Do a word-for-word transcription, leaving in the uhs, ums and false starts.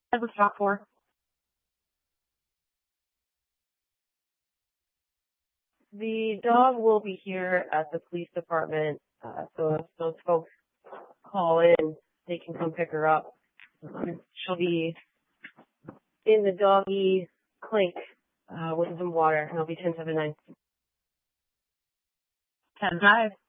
That was talk for. The dog will be here at the police department, uh, so if those folks call in, they can come pick her up. She'll be in the doggy clink uh, with some water, and it'll be ten seven nine. ten five.